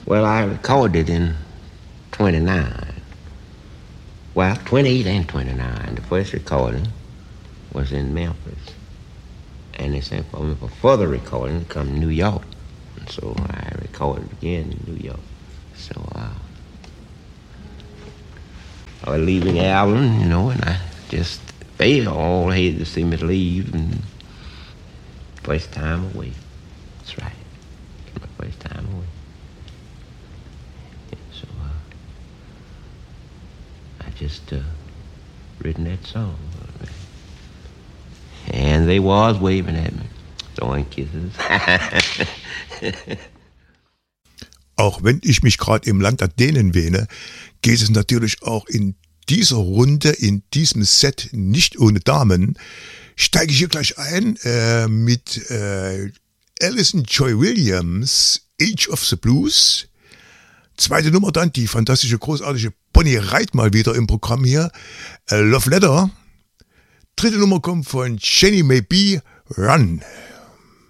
Well, I recorded in 29. Well, 28 and 29. The first recording was in Memphis. And they sent for me for further recording to come to New York. And so I recorded again in New York. So I was leaving Allen, and I just, they all hated to see me leave. And first time away. That's right. My first time away. So I just written that song. And they was waving at me, throwing kisses. Auch wenn ich mich gerade im Land der Dänen wähne, geht es natürlich auch in dieser Runde, in diesem Set nicht ohne Damen. Steige ich hier gleich ein mit Alison Joy Williams, Age of the Blues. Zweite Nummer dann, die fantastische, großartige Bonnie Raitt mal wieder im Programm hier, Love Letter. Dritte Nummer kommt von Jenny May Be, Run.